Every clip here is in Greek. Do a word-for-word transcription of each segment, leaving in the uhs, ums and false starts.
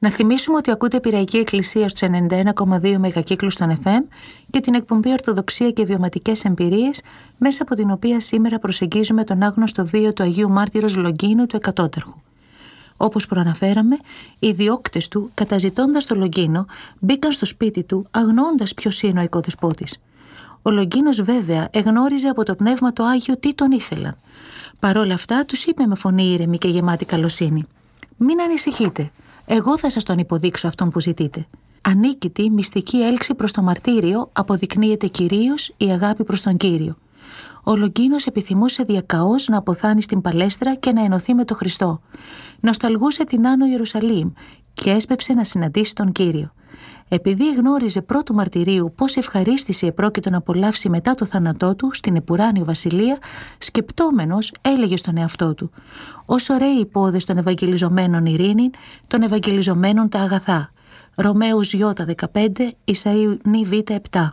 Να θυμίσουμε ότι ακούτε Πειραϊκή Εκκλησία στους ενενήντα ένα κόμμα δύο μεγακύκλους των εφ εμ και την εκπομπή Ορθοδοξία και Βιωματικές Εμπειρίες, μέσα από την οποία σήμερα προσεγγίζουμε τον άγνωστο βίο του Αγίου Μάρτυρος Λογκίνου του Εκατόταρχου. Όπως προαναφέραμε, οι διώκτες του, καταζητώντας τον Λογκίνο, μπήκαν στο σπίτι του αγνοώντας ποιος είναι ο οικοδεσπότης. Ο Λογκίνος βέβαια εγνώριζε από το Πνεύμα το Άγιο τι τον ήθελαν. Παρόλα αυτά τους είπε με φωνή ήρεμη και γεμάτη καλοσύνη: «Μην ανησυχείτε. Εγώ θα σας τον υποδείξω αυτόν που ζητείτε». Ανίκητη, μυστική έλξη προς το μαρτύριο αποδεικνύεται κυρίως η αγάπη προς τον Κύριο. Ο Λογκίνος επιθυμούσε διακαώς να αποθάνει στην παλέστρα και να ενωθεί με τον Χριστό. Νοσταλγούσε την Άνω Ιερουσαλήμ και έσπευσε να συναντήσει τον Κύριο. Επειδή γνώριζε πρώτου μαρτυρίου πόση ευχαρίστηση επρόκειτο να απολαύσει μετά το θάνατό του στην επουράνιο βασιλεία, σκεπτόμενος έλεγε στον εαυτό του: «Όσο ρέει οι πόδες των Ευαγγελιζομένων ειρήνη, των Ευαγγελιζομένων τα αγαθά». Ρωμαίους Ι δεκαπέντε, Ισαΐου Νι Β επτά.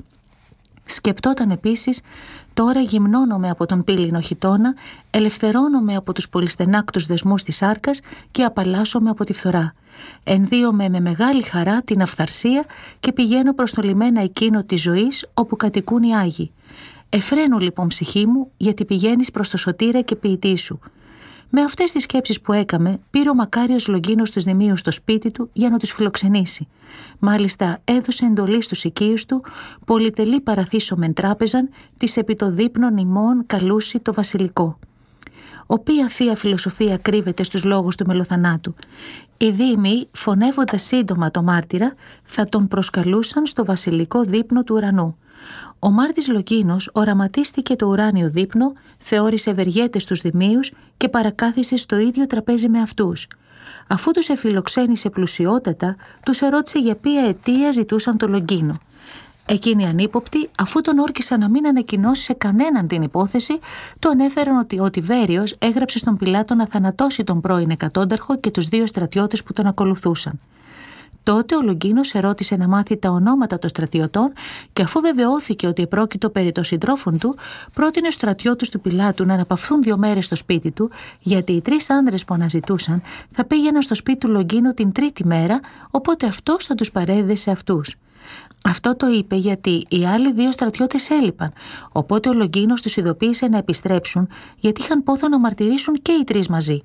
Σκεπτόταν επίσης: «Τώρα γυμνώνομαι από τον πύληνο χιτώνα, ελευθερώνομαι από τους πολυστενάκτους δεσμούς της σάρκας και απαλλάσσομαι από τη φθορά. Ενδύομαι με μεγάλη χαρά την αυθαρσία και πηγαίνω προς το λιμένα εκείνο της ζωής όπου κατοικούν οι Άγιοι. Εφραίνου λοιπόν ψυχή μου, γιατί πηγαίνεις προς το σωτήρα και ποιητή σου». Με αυτές τις σκέψεις που έκαμε, πήρε ο μακάριος Λογκίνος τους δημίους στο σπίτι του για να τους φιλοξενήσει. Μάλιστα έδωσε εντολή στους οικείους του: «Πολυτελή παραθήσομεν τράπεζαν, της επί το δείπνον ημών καλούσι το βασιλικό». Οποία θεία φιλοσοφία κρύβεται στους λόγους του μελοθανάτου. Οι δήμοι, φωνεύοντας σύντομα το μάρτυρα, θα τον προσκαλούσαν στο βασιλικό δείπνο του ουρανού. Ο μάρτης Λογκίνος οραματίστηκε το ουράνιο δείπνο, θεώρησε ευεργέτες τους δημίους και παρακάθισε στο ίδιο τραπέζι με αυτούς. Αφού τους εφιλοξένησε πλουσιότατα, τους ερώτησε για ποια αιτία ζητούσαν το Λογκίνο. Εκείνοι ανύποπτοι, αφού τον όρκισαν να μην ανακοινώσει σε κανέναν την υπόθεση, του ανέφεραν ότι ο Τιβέριος έγραψε στον Πιλάτο να θανατώσει τον πρώην εκατόνταρχο και τους δύο στρατιώτες που τον ακολουθούσαν. Τότε ο Λογκίνος ερώτησε να μάθει τα ονόματα των στρατιωτών και αφού βεβαιώθηκε ότι επρόκειτο περί των συντρόφων του, πρότεινε στους στρατιώτες του Πιλάτου να αναπαυθούν δύο μέρες στο σπίτι του, γιατί οι τρεις άνδρες που αναζητούσαν θα πήγαιναν στο σπίτι του Λογκίνου την τρίτη μέρα, οπότε αυτός θα τους παρέδε σε αυτούς. Αυτό το είπε γιατί οι άλλοι δύο στρατιώτες έλειπαν, οπότε ο Λογκίνος τους ειδοποίησε να επιστρέψουν, γιατί είχαν πόθο να μαρτυρήσουν και οι τρεις μαζί.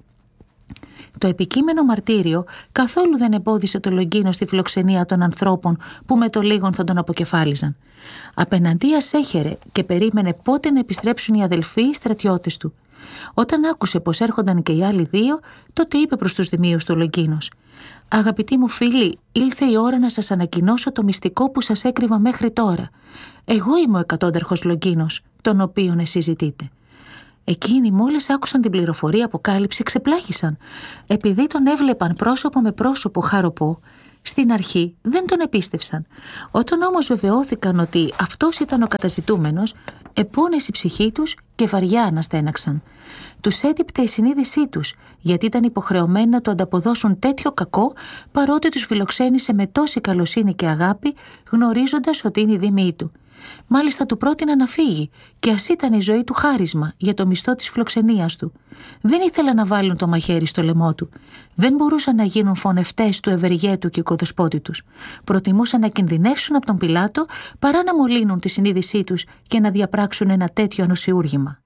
Το επικείμενο μαρτύριο καθόλου δεν εμπόδισε το Λογκίνο στη φιλοξενία των ανθρώπων που με το λίγον θα τον αποκεφάλιζαν. Απέναντίας έχερε και περίμενε πότε να επιστρέψουν οι αδελφοί οι στρατιώτες του. Όταν άκουσε πως έρχονταν και οι άλλοι δύο, τότε είπε προς τους δημίους του Λογκίνος: «Αγαπητοί μου φίλοι, ήλθε η ώρα να σας ανακοινώσω το μυστικό που σας έκρυβα μέχρι τώρα. Εγώ είμαι ο εκατόνταρχος Λογκίνος, τον οποίον εσείς ζητείτε». Εκείνοι μόλις άκουσαν την πληροφορία αποκάλυψη ξεπλάγησαν. Επειδή τον έβλεπαν πρόσωπο με πρόσωπο χαροπό, στην αρχή δεν τον επίστευσαν. Όταν όμως βεβαιώθηκαν ότι αυτός ήταν ο καταζητούμενος, επώνεσε η ψυχή τους και βαριά αναστέναξαν. Τους έτυπτε η συνείδησή τους, γιατί ήταν υποχρεωμένοι να του ανταποδώσουν τέτοιο κακό, παρότι τους φιλοξένησε με τόση καλοσύνη και αγάπη, γνωρίζοντας ότι είναι η δήμοι του. Μάλιστα του πρότειναν να φύγει και ας ήταν η ζωή του χάρισμα για το μισθό της φιλοξενίας του. Δεν ήθελαν να βάλουν το μαχαίρι στο λαιμό του. Δεν μπορούσαν να γίνουν φωνευτές του ευεργέτου και οικοδεσπότη τους. Προτιμούσαν να κινδυνεύσουν από τον Πιλάτο παρά να μολύνουν τη συνείδησή τους και να διαπράξουν ένα τέτοιο ανοσιούργημα.